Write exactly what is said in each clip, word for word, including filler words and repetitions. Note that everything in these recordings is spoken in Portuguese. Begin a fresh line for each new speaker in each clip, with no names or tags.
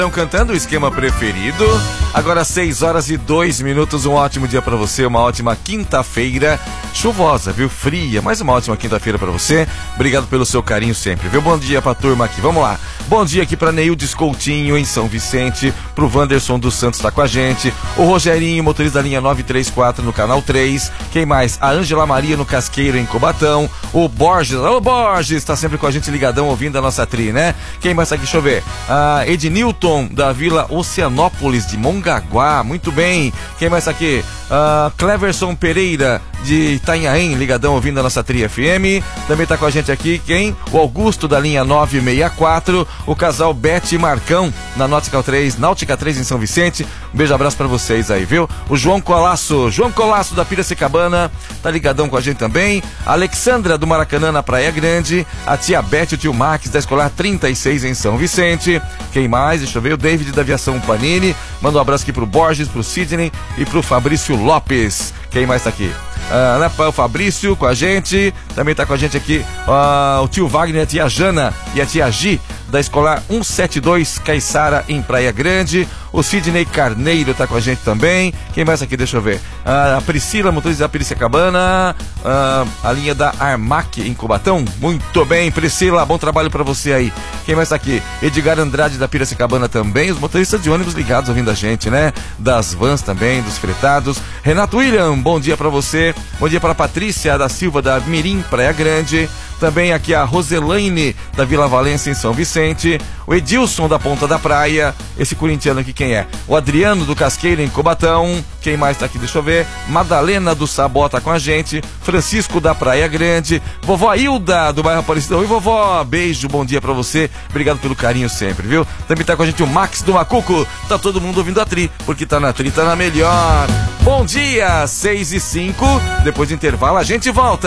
Estão cantando o esquema preferido. Agora seis horas e dois minutos. Um ótimo dia pra você, uma ótima quinta-feira chuvosa, viu? Fria, mas uma ótima quinta-feira pra você. Obrigado pelo seu carinho sempre, viu? Bom dia pra turma aqui, vamos lá. Bom dia aqui pra Neildes Coutinho em São Vicente, pro Wanderson dos Santos tá com a gente, o Rogerinho, motorista da linha nove três quatro no canal três. Quem mais? A Ângela Maria no Casqueiro em Cubatão. O Borges, ô Borges, tá sempre com a gente ligadão ouvindo a nossa tri, né? Quem mais tá aqui? Deixa eu ver. A Ednilton da Vila Oceanópolis de Mongaguá, muito bem. Quem mais tá aqui? Uh, Cleverson Pereira de Itanhaém, ligadão ouvindo a nossa Tri F M. Também tá com a gente aqui quem? O Augusto da linha nove seis quatro, o casal Bete e Marcão na Náutica três, Náutica três em São Vicente. Um beijo, abraço pra vocês aí, viu? O João Colasso, João Colasso da Piracicabana, tá ligadão com a gente também. A Alexandra do Maracanã na Praia Grande, a tia Bete e o tio Max da Escolar trinta e seis em São Vicente. Quem mais? Deixa eu ver, o David da Aviação Panini. Manda um abraço aqui pro Borges, pro Sidney e pro Fabrício Lopes. Quem mais tá aqui? Ah, né, o Fabrício com a gente. Também tá com a gente aqui ah, o tio Wagner, a tia Jana e a tia Gi da Escolar cento e setenta e dois Caiçara em Praia Grande. O Sidney Carneiro tá com a gente também. Quem mais aqui? Deixa eu ver. Ah, a Priscila, motorista da Piracicabana. Ah, a linha da Armac em Cubatão. Muito bem, Priscila, bom trabalho pra você aí. Quem mais tá aqui? Edgar Andrade da Piracicabana também. Os motoristas de ônibus ligados ouvindo a gente, né? Das vans também, dos fretados. Renato William, bom dia pra você. Bom dia pra Patrícia da Silva da Mirim, Praia Grande. Também aqui a Roselaine da Vila Valência em São Vicente. O Edilson da Ponta da Praia. Esse corintiano aqui quem é? O Adriano do Casqueiro em Cubatão. Quem mais tá aqui? Deixa eu ver. Madalena do Sabó tá com a gente. Francisco da Praia Grande. Vovó Hilda do bairro Aparecido. Oi, vovó. Beijo, bom dia pra você. Obrigado pelo carinho sempre, viu? Também tá com a gente o Max do Macuco. Tá todo mundo ouvindo a Tri, porque tá na Tri, tá na melhor. Bom dia, seis e cinco. Depois do intervalo a gente volta.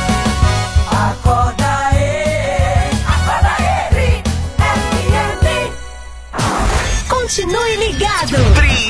Acorda aí, acorda aí, Tri F M. Continue ligado. Tri